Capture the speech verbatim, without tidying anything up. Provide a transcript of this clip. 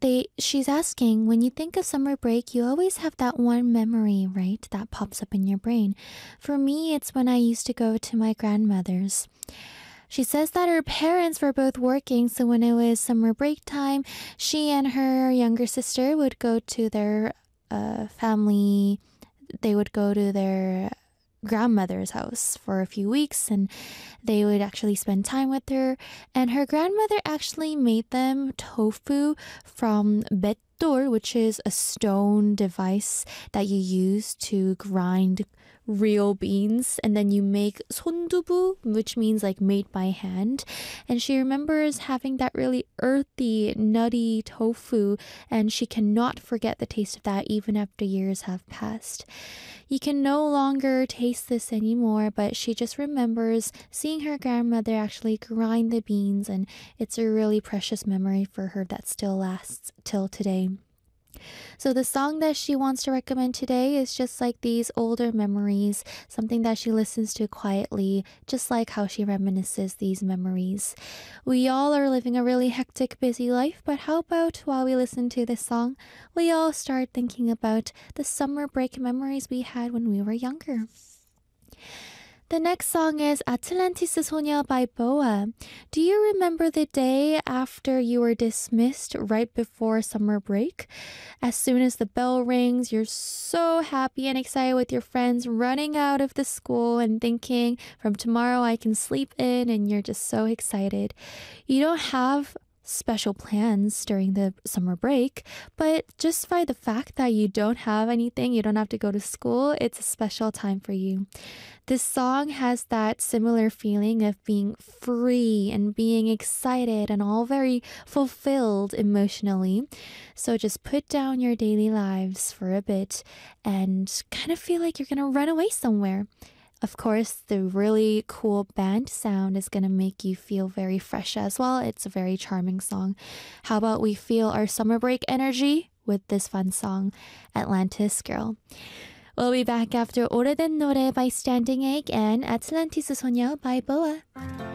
They she's asking, when you think of summer break, you always have that one memory, right? That pops up in your brain. For me, it's when I used to go to my grandmother's. She says that her parents were both working, so when it was summer break time, she and her younger sister would go to their uh, family, they would go to their grandmother's house for a few weeks and they would actually spend time with her. And her grandmother actually made them tofu from bettor, which is a stone device that you use to grind real beans, and then you make 손두부, which means like made by hand. And she remembers having that really earthy, nutty tofu, and she cannot forget the taste of that even after years have passed. You can no longer taste this anymore, but she just remembers seeing her grandmother actually grind the beans, and it's a really precious memory for her that still lasts till today. So the song that she wants to recommend today is just like these older memories, something that she listens to quietly, just like how she reminisces these memories. We all are living a really hectic, busy life, but how about while we listen to this song, we all start thinking about the summer break memories we had when we were younger. The next song is Atlantis 소녀 by Boa. Do you remember the day after you were dismissed right before summer break? As soon as the bell rings, you're so happy and excited with your friends running out of the school and thinking, from tomorrow I can sleep in, and you're just so excited. You don't have special plans during the summer break, but just by the fact that you don't have anything, you don't have to go to school, it's a special time for you. This song has that similar feeling of being free and being excited and all very fulfilled emotionally. So just put down your daily lives for a bit and kind of feel like you're gonna run away somewhere. Of course, the really cool band sound is going to make you feel very fresh as well. It's a very charming song. How about we feel our summer break energy with this fun song, Atlantis Girl. We'll be back after 오래된 노래 by Standing Egg and Atlantis 소녀 by Boa.